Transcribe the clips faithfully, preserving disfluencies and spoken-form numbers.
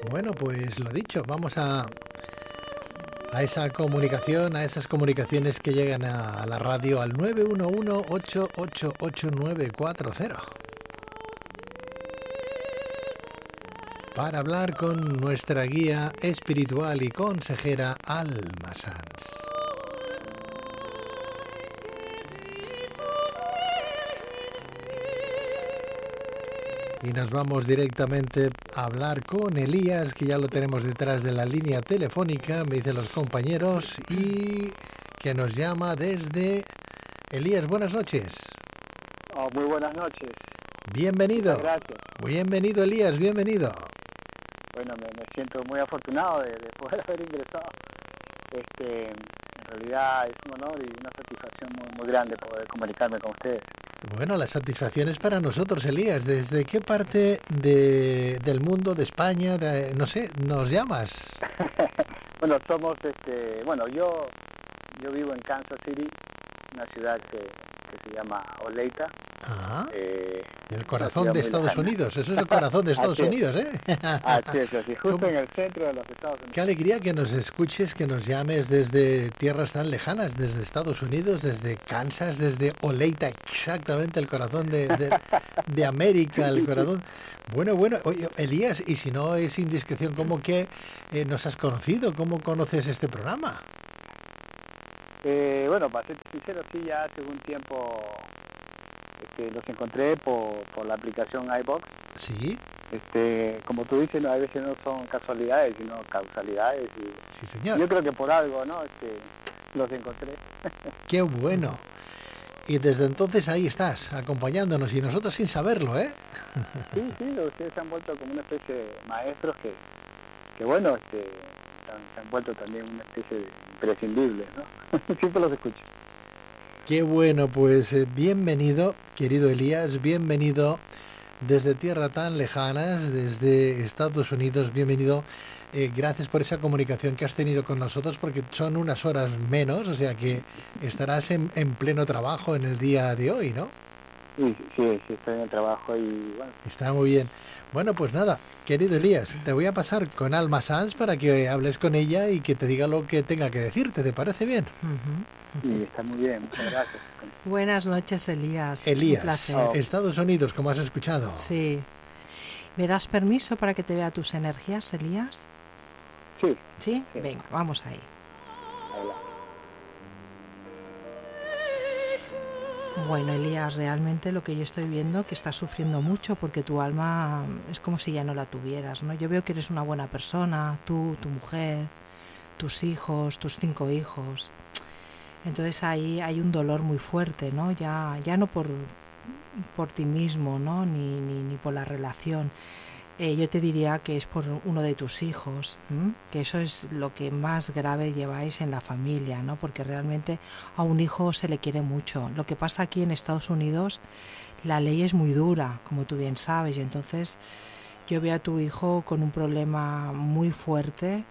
Bueno, pues lo dicho, vamos a, a esa comunicación, a esas comunicaciones que llegan a, a la radio al nueve uno uno, ocho ocho ocho, nueve cuatro cero para hablar con nuestra guía espiritual y consejera Alma Sanz. Y nos vamos directamente a hablar con Elías, que ya lo tenemos detrás de la línea telefónica, me dicen los compañeros, y que nos llama desde... Elías, buenas noches. Oh, muy buenas noches. Bienvenido. Muchas gracias. Bienvenido, Elías, bienvenido. Bueno, me, me siento muy afortunado de, de poder haber ingresado. Este, en realidad es un honor y una satisfacción muy, muy grande poder comunicarme con ustedes. Bueno, la satisfacción es para nosotros, Elías. ¿Desde qué parte de, del mundo, de España, de, no sé, nos llamas? Bueno, somos, este, bueno, yo yo vivo en Kansas City, una ciudad que, que se llama Olathe. Ah, eh, el corazón de Estados lejana. Unidos. Eso es el corazón de Estados Así Unidos, ¿eh? Así es, así, justo ¿Cómo? en el centro de los Estados Unidos. Qué alegría que nos escuches, que nos llames desde tierras tan lejanas, desde Estados Unidos, desde Kansas, desde Olathe, exactamente el corazón de, de, de América, el corazón. Bueno, bueno, oye, Elías, y si no es indiscreción, ¿cómo que eh, nos has conocido? ¿Cómo conoces este programa? Eh, bueno, para ser sincero, sí, ya hace un tiempo este, los encontré por, por la aplicación iBox. Sí. Este, como tú dices, no, a veces no son casualidades, sino causalidades. Y sí, señor. Yo creo que por algo, ¿no? Este, los encontré. Qué bueno. Y desde entonces ahí estás, acompañándonos, y nosotros sin saberlo, ¿eh? Sí, sí, ustedes se han vuelto como una especie de maestros que, que bueno, este, se han vuelto también una especie de imprescindibles, ¿no? Siempre los escucho. Qué bueno, pues eh, bienvenido, querido Elías, bienvenido desde tierras tan lejanas, desde Estados Unidos, bienvenido. Eh, gracias por esa comunicación que has tenido con nosotros, porque son unas horas menos, o sea que estarás en, en pleno trabajo en el día de hoy, ¿no? Sí, sí, sí, estoy en el trabajo y bueno. Está muy bien. Bueno, pues nada, querido Elías, te voy a pasar con Alma Sanz para que hables con ella y que te diga lo que tenga que decirte, ¿te parece bien? Uh-huh. Sí, está muy bien, muchas gracias. Buenas noches, Elías. Elías, un placer. Oh. Estados Unidos, como has escuchado. Sí. ¿Me das permiso para que te vea tus energías, Elías? Sí. ¿Sí? Sí. Venga, vamos ahí. Hola. Bueno, Elías, realmente lo que yo estoy viendo que estás sufriendo mucho porque tu alma es como si ya no la tuvieras, ¿no? Yo veo que eres una buena persona, tú, tu mujer, tus hijos, tus cinco hijos. Entonces ahí hay un dolor muy fuerte, ¿no? Ya, ya no por, por ti mismo, ¿no? Ni, ni, ni por la relación. Eh, yo te diría que es por uno de tus hijos, ¿m? Que eso es lo que más grave lleváis en la familia, ¿no? Porque realmente a un hijo se le quiere mucho. Lo que pasa aquí en Estados Unidos, la ley es muy dura, como tú bien sabes, y entonces yo veo a tu hijo con un problema muy fuerte,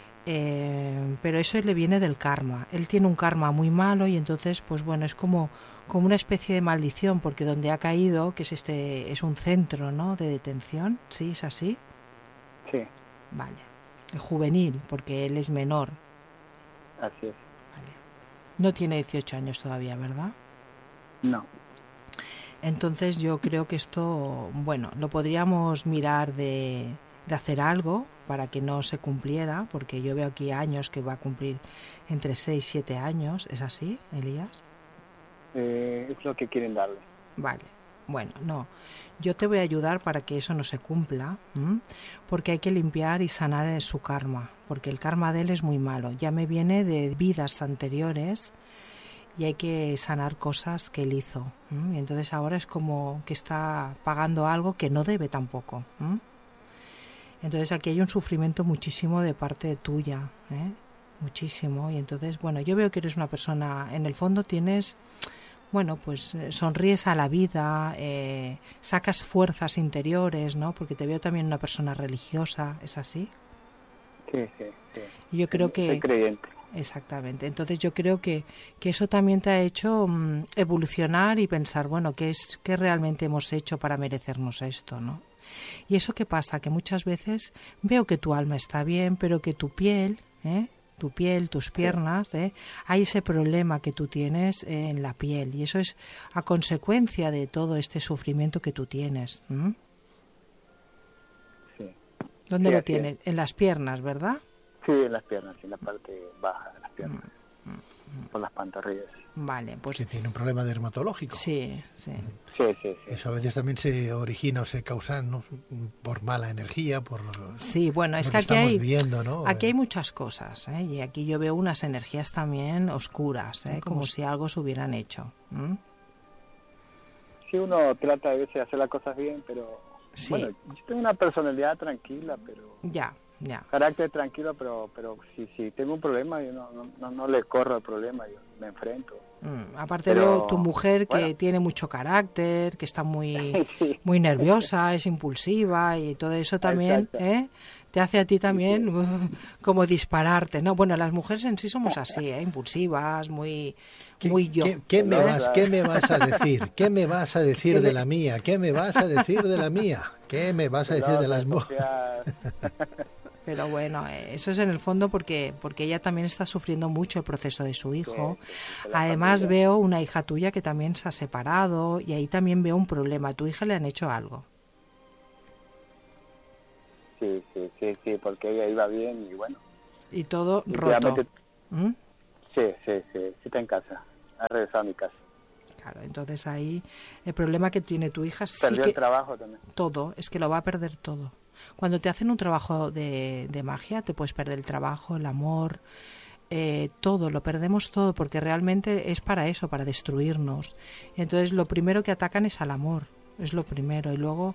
eh, pero eso le viene del karma. Él tiene un karma muy malo y entonces, pues bueno, es como... como una especie de maldición, porque donde ha caído, que es este es un centro, ¿no?, de detención, ¿sí? ¿Es así? Sí. Vale. Juvenil, porque él es menor. Así es. Vale. No tiene dieciocho años todavía, ¿verdad? No. Entonces yo creo que esto, bueno, lo podríamos mirar de, de hacer algo para que no se cumpliera, porque yo veo aquí años que va a cumplir entre seis y siete años, ¿es así, Elías? Eh, es lo que quieren darle. Vale, bueno, no. Yo te voy a ayudar para que eso no se cumpla, ¿m? Porque hay que limpiar y sanar su karma, porque el karma de él es muy malo. Ya me viene de vidas anteriores y hay que sanar cosas que él hizo. ¿m? Y entonces ahora es como que está pagando algo que no debe tampoco. ¿m? Entonces aquí hay un sufrimiento muchísimo de parte tuya, ¿eh? Muchísimo. Y entonces, bueno, yo veo que eres una persona, en el fondo tienes... Bueno, pues sonríes a la vida, eh, sacas fuerzas interiores, ¿no? Porque te veo también una persona religiosa, ¿es así? Sí, sí, sí. Y yo creo que... Soy creyente. Exactamente. Entonces yo creo que, que eso también te ha hecho um, evolucionar y pensar, bueno, ¿qué es qué realmente hemos hecho para merecernos esto, ¿no? ¿Y eso qué pasa? Que muchas veces veo que tu alma está bien, pero que tu piel, ¿eh? tu piel, tus piernas, ¿eh? hay ese problema que tú tienes en la piel, y eso es a consecuencia de todo este sufrimiento que tú tienes. ¿Mm? Sí. ¿Dónde Sí, lo así tienes? es. En las piernas, ¿verdad? Sí, en las piernas, en la parte baja de las piernas, Mm, mm, por las pantorrillas. Vale, pues Que tiene un problema dermatológico. sí, sí. Sí, sí, sí. Eso a veces también se origina o se causa, ¿no?, por mala energía, por Sí, bueno, es lo que que aquí estamos hay, viendo, ¿no? aquí hay Eh, muchas cosas, ¿eh? Y aquí yo veo unas energías también oscuras, ¿eh? ¿Cómo Como es? si algo se hubieran hecho. ¿Mm? Sí, uno trata a veces de hacer las cosas bien, pero Sí. bueno, yo tengo una personalidad tranquila, pero Ya, ya. carácter tranquilo, pero pero si si tengo un problema, yo no no, no, no le corro al problema, yo me enfrento. Mm, Aparte Pero, veo tu mujer que bueno. tiene mucho carácter, que está muy Sí. muy nerviosa, es impulsiva, y todo eso también, Exacto. ¿eh? Te hace a ti también Sí, uh, como dispararte, ¿no? Bueno, las mujeres en sí somos así, ¿eh? Impulsivas, muy ¿Qué, muy yo. qué- qué me Celosa. vas, ¿Qué me vas a decir? ¿Qué me vas a decir ¿Qué de le- la mía? ¿Qué me vas a decir de la mía? ¿Qué me vas a decir de celosa, las mujeres? desconfiada. Pero bueno, eh, eso es en el fondo porque porque ella también está sufriendo mucho el proceso de su Sí, hijo. sí, sí, con la Además familia. veo una hija tuya que también se ha separado, y ahí también veo un problema. A tu hija le han hecho algo. Sí, sí, sí, sí, porque ella iba bien y bueno, Y todo roto. últimamente ¿Mm? sí, sí, sí, sí está en casa, ha regresado a mi casa. Claro, entonces ahí el problema que tiene tu hija sí Perdió que el trabajo también. todo, es que lo va a perder todo. Cuando te hacen un trabajo de, de magia, te puedes perder el trabajo, el amor, eh, todo, lo perdemos todo, porque realmente es para eso, para destruirnos. Entonces lo primero que atacan es al amor, es lo primero, y luego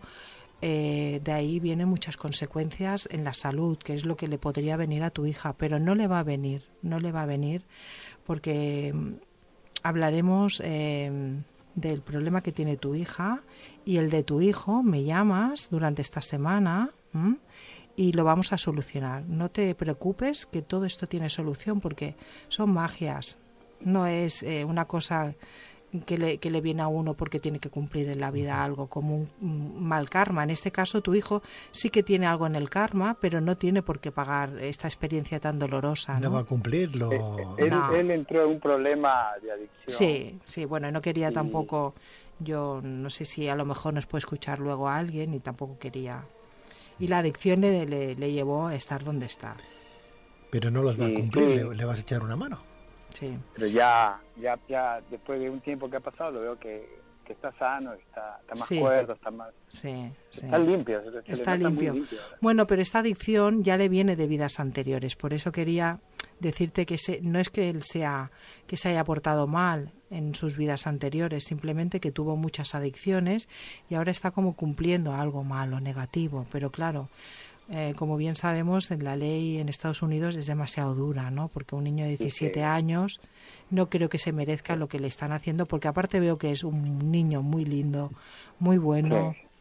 eh, de ahí vienen muchas consecuencias en la salud, que es lo que le podría venir a tu hija, pero no le va a venir, no le va a venir, porque mm, hablaremos eh, del problema que tiene tu hija y el de tu hijo. Me llamas durante esta semana, ¿m? Y lo vamos a solucionar. No te preocupes, que todo esto tiene solución, porque son magias. No es eh, una cosa que le, que le viene a uno porque tiene que cumplir en la vida algo como un, un mal karma. En este caso tu hijo sí que tiene algo en el karma, pero no tiene por qué pagar esta experiencia tan dolorosa, No ¿no? va a cumplirlo. Eh, Él, No. él entró en un problema de adicción. Sí, sí, bueno, no quería Y- tampoco, yo no sé si a lo mejor nos puede escuchar luego a alguien, y tampoco quería. Y la adicción le, le, le llevó a estar donde está. Pero no los va a y cumplir, sí, le, le vas a echar una mano. Sí, pero ya, ya, ya después de un tiempo que ha pasado lo veo que, que está sano, está, está más Sí. cuerdo, está más, sí, sí. está limpio, se le- se le Está nota muy limpio. limpio ahora. Bueno, pero esta adicción ya le viene de vidas anteriores, por eso quería decirte que se, no es que él sea que se haya portado mal en sus vidas anteriores, simplemente que tuvo muchas adicciones y ahora está como cumpliendo algo malo, negativo, pero claro, eh, como bien sabemos, en la ley en Estados Unidos es demasiado dura, ¿no? Porque un niño de diecisiete sí. años no creo que se merezca lo que le están haciendo, porque aparte veo que es un niño muy lindo, muy bueno. Sí.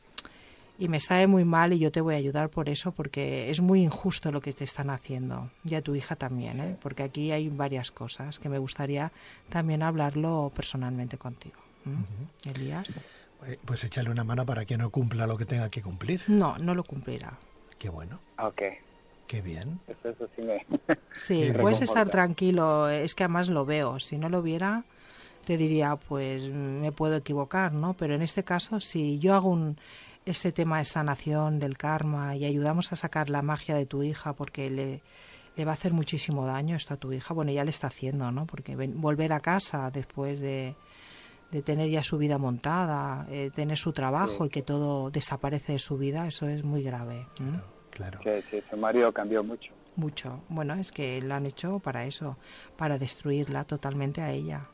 Y me sabe muy mal, y yo te voy a ayudar por eso, porque es muy injusto lo que te están haciendo. Y a tu hija también, ¿eh? Porque aquí hay varias cosas que me gustaría también hablarlo personalmente contigo. ¿Mm? Elías. Eh, Pues échale una mano para que no cumpla lo que tenga que cumplir. No, no lo cumplirá. Qué bueno, Ok, qué bien. eso, eso sí me... Sí, Qué puedes reconforta. estar tranquilo, es que además lo veo. Si no lo viera, te diría, pues me puedo equivocar, ¿no? Pero en este caso, si yo hago un, este tema de sanación del karma y ayudamos a sacar la magia de tu hija, porque le, le va a hacer muchísimo daño esto a tu hija, bueno, ya le está haciendo, ¿no? Porque ven, volver a casa después de, de tener ya su vida montada, eh, tener su trabajo Sí. y que todo desaparece de su vida, eso es muy grave. ¿Mm? Claro. Sí, sí, su marido cambió mucho. Mucho. Bueno, es que la han hecho para eso, para destruirla totalmente a ella.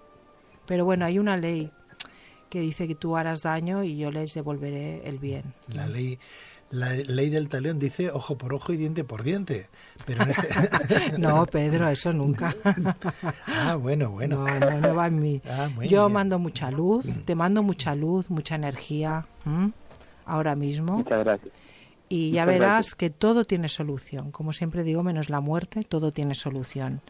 Pero bueno, hay una ley que dice que tú harás daño y yo les devolveré el bien. La ley, la ley del talión dice ojo por ojo y diente por diente. Pero en este... No, Pedro, eso nunca. Ah, bueno, bueno. No, no, no va en mí. Ah, muy Yo bien. mando mucha luz, te mando mucha luz, mucha energía, ¿m? Ahora mismo. Muchas gracias. Y ya Muchas verás gracias. que todo tiene solución. Como siempre digo, menos la muerte, todo tiene solución.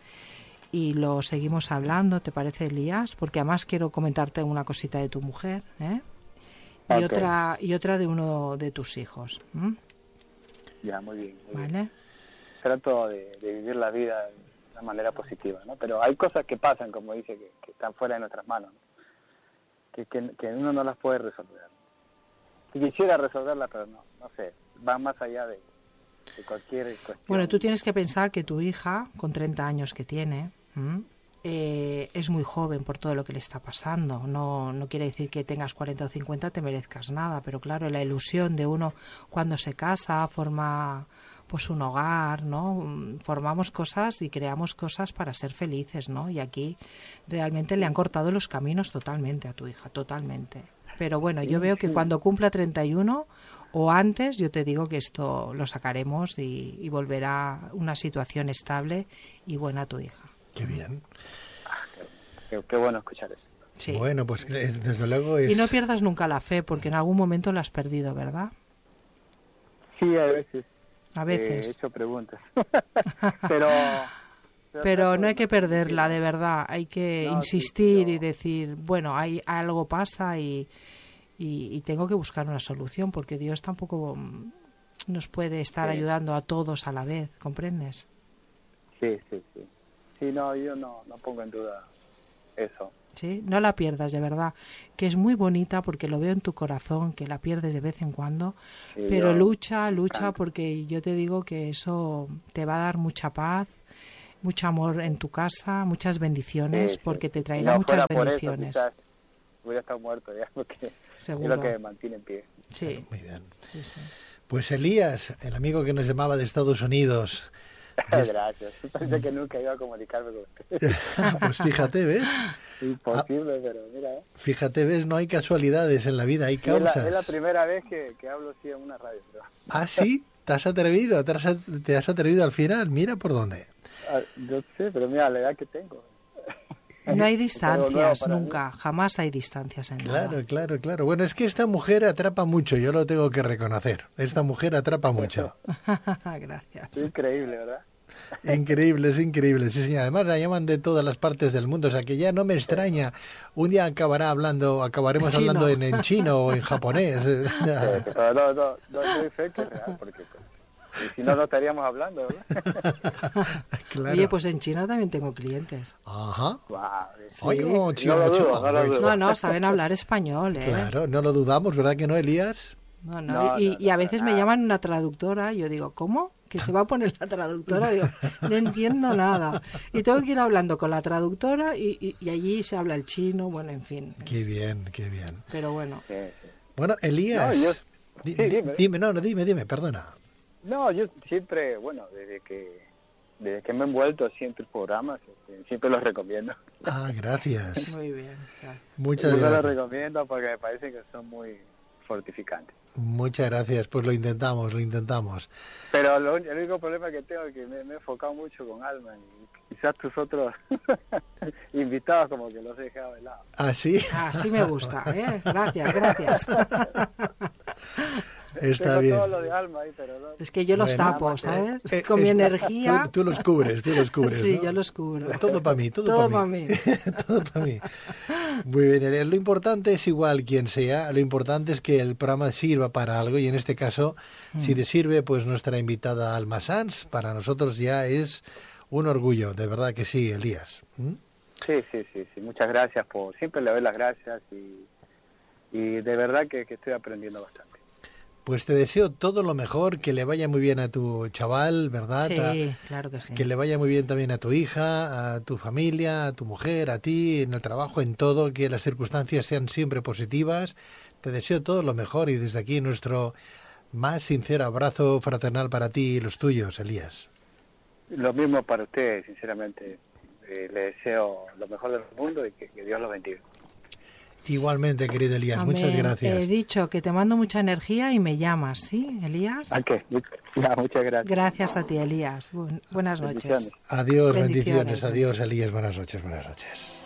Y lo seguimos hablando, ¿te parece, Elías? Porque además quiero comentarte una cosita de tu mujer, ¿eh? y Ok. otra y otra de uno de tus hijos. ¿m? Ya, muy bien. Muy bien. ¿Vale? Trato de, de vivir la vida de una manera positiva, ¿no? Pero hay cosas que pasan, como dice, que, que están fuera de nuestras manos, ¿no? que, que, que uno no las puede resolver. Si quisiera resolverlas, pero no, no sé, va más allá de, de cualquier cuestión. Bueno, tú tienes que pensar que tu hija, con treinta años que tiene, ¿m? Eh, es muy joven por todo lo que le está pasando. No, no quiere decir que tengas cuarenta o cincuenta te merezcas nada, pero claro, la ilusión de uno cuando se casa, forma pues un hogar, ¿no? Formamos cosas y creamos cosas para ser felices, ¿no? Y aquí realmente le han cortado los caminos totalmente a tu hija, totalmente. Pero bueno, yo veo que cuando cumpla treinta y uno o antes, yo te digo que esto lo sacaremos y, y volverá una situación estable y buena a tu hija. Qué bien. Qué, qué bueno escuchar eso. Sí. Bueno, pues es- desde luego es... Y no pierdas nunca la fe, porque en algún momento la has perdido, ¿verdad? Sí, a veces. A He veces. hecho preguntas. pero... Pero trato no hay de que perderla, sentirme. de verdad. Hay que No, sí, insistir pero- y decir, bueno, hay algo pasa y, y, y tengo que buscar una solución, porque Dios tampoco mm, nos puede estar Sí. ayudando a todos a la vez, ¿comprendes? Sí, sí, sí. Sí, no, yo no, no pongo en duda eso. ¿Sí? No la pierdas, de verdad, que es muy bonita porque lo veo en tu corazón, que la pierdes de vez en cuando, Sí, pero yo- lucha, lucha, encanta. porque yo te digo que eso te va a dar mucha paz, mucho amor en tu casa, muchas bendiciones, Sí, sí. porque te Si traerá no muchas fuera por eso, bendiciones, quizás hubiera estado muerto ya, porque seguro. es lo que me mantiene en pie. Sí, Muy bien. sí, sí. Pues Elías, el amigo que nos llamaba de Estados Unidos, Des- Gracias. Pensé que nunca iba a comunicarme con usted. pues fíjate, ¿ves? Imposible, pero mira, ¿eh? Fíjate, ¿ves? No hay casualidades en la vida, hay Y es, la, causas. es la primera vez que, que hablo así en una radio. Pero, Ah, sí, te has atrevido, te has, te has atrevido al final, mira por dónde. ah, yo sé, pero mira la edad que tengo. No hay Es algo nuevo distancias, para mí. nunca, jamás hay distancias en Claro, nada. claro, claro. Bueno, es que esta mujer atrapa mucho, yo lo tengo que reconocer. Esta mujer atrapa mucho. Gracias. Es increíble, ¿verdad? Increíble, es increíble. Sí, señor. Además la llaman de todas las partes del mundo, o sea que ya no me extraña. Un día acabará hablando, acabaremos Chino. hablando en, en chino o en japonés. Sí, pero no, no, no doy fe que es real, porque pues, y si no, no estaríamos hablando, ¿verdad? Claro. Oye, pues en China también tengo clientes. Ajá. Wow, sí. Oye, oh, chino, No lo dudo, chino. no lo dudo. No, no, saben hablar español, ¿eh? Claro, no lo dudamos, ¿verdad que no, Elías? No, no, No, y, no, y a no, veces me nada. llaman una traductora y yo digo, ¿cómo? ¿Que se va a poner la traductora? Digo, no entiendo nada. Y tengo que ir hablando con la traductora y, y, y allí se habla el chino, bueno, en fin. Qué bien, qué bien. Pero bueno, Sí, sí. Bueno, Elías, No, yo- di- sí, di- dime. dime, no, no, dime, dime, perdona. No, yo siempre, bueno, desde que desde que me he envuelto siempre en programas, este, siempre los recomiendo. Ah, gracias. muy bien. Gracias. Muchas Siempre los gracias. recomiendo porque me parece que son muy fortificantes. Muchas gracias, pues lo intentamos, lo intentamos. Pero lo, el único problema que tengo es que me, me he enfocado mucho con Alma y quizás tus otros invitados como que los he dejado de lado. ¿Ah, sí? Así me gusta, ¿eh? Gracias, gracias. Está Tengo bien. todo lo de Alma ahí, pero no. Es que yo los Bueno, tapo, eh, ¿sabes? Eh, Con mi está- energía. Tú, tú los cubres, tú los cubres. Sí, ¿no? yo los cubro. Todo para mí, todo, Todo para pa' mí. mí. Todo para mí. Muy bien, Elías. Lo importante es igual quien sea, lo importante es que el programa sirva para algo y en este caso, si te sirve, pues nuestra invitada Alma Sanz, para nosotros ya es un orgullo, de verdad que sí, Elías. ¿Mm? Sí, sí, sí, sí. Muchas gracias por... Siempre le doy las gracias y, y de verdad que, que estoy aprendiendo bastante. Pues te deseo todo lo mejor, que le vaya muy bien a tu chaval, ¿verdad? Sí, claro que sí. Que le vaya muy bien también a tu hija, a tu familia, a tu mujer, a ti, en el trabajo, en todo, que las circunstancias sean siempre positivas. Te deseo todo lo mejor y desde aquí nuestro más sincero abrazo fraternal para ti y los tuyos, Elías. Lo mismo para ustedes, sinceramente. Eh, le deseo lo mejor del mundo y que, que Dios los bendiga. Igualmente, querido Elías, Amén. muchas gracias. He dicho que te mando mucha energía y me llamas, ¿sí, Elías? Ok, ya, muchas gracias. Gracias a ti, Elías. Bu- buenas noches. Bendiciones. Adiós, bendiciones, Bendiciones. adiós, Elías, buenas noches, buenas noches.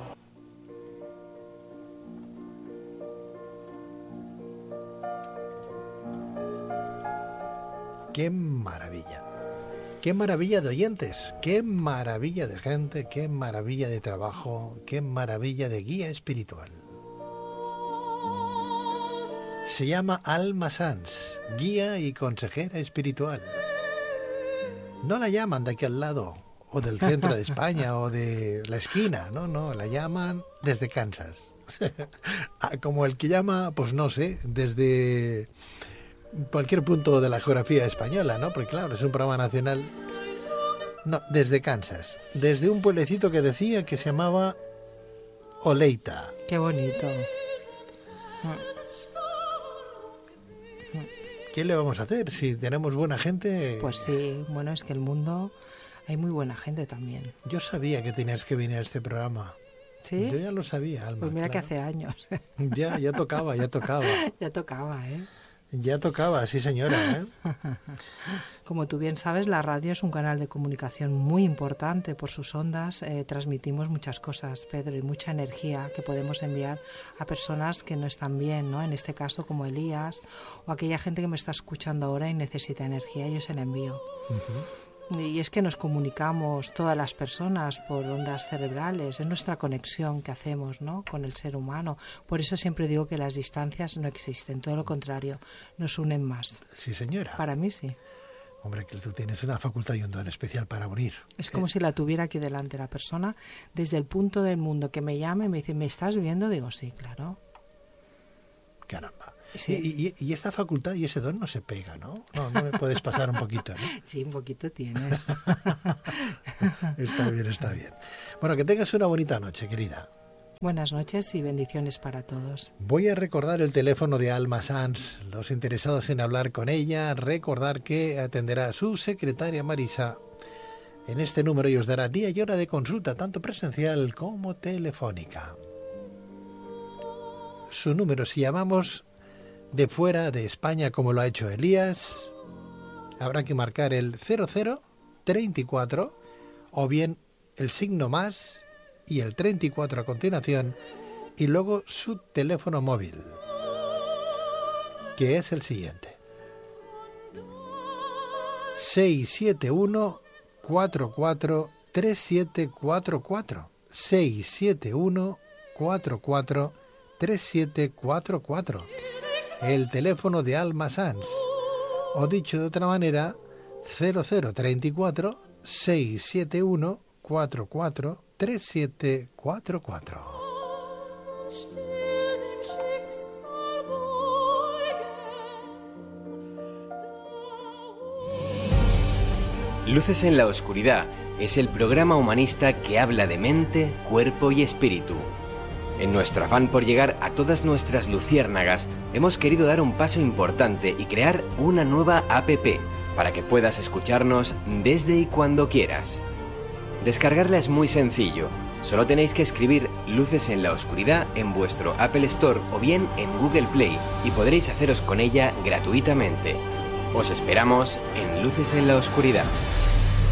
Qué maravilla. Qué maravilla de oyentes, qué maravilla de gente, qué maravilla de trabajo, qué maravilla de guía espiritual. Se llama Alma Sanz, guía y consejera espiritual. No la llaman de aquí al lado, o del centro de España, o de la esquina, no, no, la llaman desde Kansas. Como el que llama, pues no sé, desde cualquier punto de la geografía española, ¿no? Porque claro, es un programa nacional. No, desde Kansas, desde un pueblecito que decía que se llamaba Oleita. Qué bonito. ¿Qué le vamos a hacer si tenemos buena gente? Pues sí, bueno, es que el mundo hay muy buena gente también. Yo sabía que tenías que venir a este programa. ¿Sí? Yo ya lo sabía, Alma. Pues mira claro. que hace años. Ya, ya tocaba, ya tocaba. Ya tocaba, ¿eh? Ya tocaba, sí señora, ¿eh? Como tú bien sabes, la radio es un canal de comunicación muy importante. Por sus ondas eh, transmitimos muchas cosas, Pedro, y mucha energía que podemos enviar a personas que no están bien, ¿no? En este caso, como Elías, o aquella gente que me está escuchando ahora y necesita energía, yo se la envío. Uh-huh. Y es que nos comunicamos todas las personas por ondas cerebrales, es nuestra conexión que hacemos, ¿no?, con el ser humano. Por eso siempre digo que las distancias no existen, todo lo contrario, nos unen más. Sí, señora. Para mí sí. Hombre, que tú tienes una facultad y un don especial para unir. Es como eh. si la tuviera aquí delante la persona, desde el punto del mundo que me llame y me dice, ¿me estás viendo? Digo, sí, claro. Caramba. Sí. Y, y, y esta facultad y ese don no se pega, ¿no? No, no me puedes pasar un poquito, ¿no? Sí, un poquito tienes. Está bien, está bien. Bueno, que tengas una bonita noche, querida. Buenas noches y bendiciones para todos. Voy a recordar el teléfono de Alma Sanz. Los interesados en hablar con ella, recordar que atenderá a su secretaria Marisa en este número y os dará día y hora de consulta, tanto presencial como telefónica. Su número, si llamamos de fuera de España, como lo ha hecho Elías, habrá que marcar el cero cero treinta y cuatro o bien el signo más y el treinta y cuatro a continuación y luego su teléfono móvil, que es el siguiente: seis siete uno cuatro cuatro tres siete cuatro cuatro, seis siete uno cuatro cuatro tres siete cuatro cuatro. El teléfono de Alma Sanz, o dicho de otra manera, cero cero treinta y cuatro seis siete uno cuatro cuatro tres siete cuatro cuatro. Luces en la Oscuridad es el programa humanista que habla de mente, cuerpo y espíritu. En nuestro afán por llegar a todas nuestras luciérnagas, hemos querido dar un paso importante y crear una nueva app para que puedas escucharnos desde y cuando quieras. Descargarla es muy sencillo, solo tenéis que escribir Luces en la Oscuridad en vuestro Apple Store o bien en Google Play y podréis haceros con ella gratuitamente. Os esperamos en Luces en la Oscuridad.